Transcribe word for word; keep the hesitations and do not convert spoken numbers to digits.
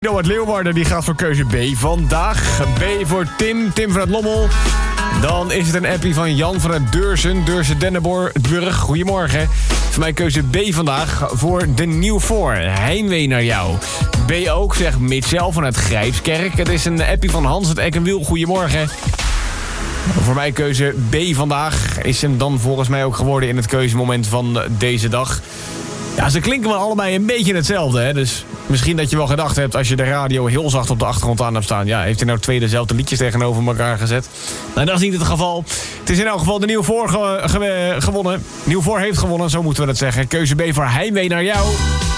Noord Leeuwarden die gaat voor keuze B vandaag. B voor Tim, Tim van het Lommel. Dan is het een appie van Jan van het Deurzen, Deurzen Dennenburg. Goedemorgen. Voor mij keuze B vandaag voor de Nieuwvoor. Heimwee naar jou. B ook, zegt Mitchell van het Grijpskerk. Het is een appie van Hans het Ekkenwiel. Goedemorgen. Voor mij keuze B vandaag is hem dan volgens mij ook geworden in het keuzemoment van deze dag. Ja, ze klinken wel allebei een beetje hetzelfde, hè. Dus misschien dat je wel gedacht hebt als je de radio heel zacht op de achtergrond aan hebt staan. Ja, heeft hij nou twee dezelfde liedjes tegenover elkaar gezet? Nou, dat is niet het geval. Het is in elk geval de Nieuwvoor ge- ge- gewonnen. Nieuwvoor heeft gewonnen, zo moeten we dat zeggen. Keuze B voor Heimwee naar jou.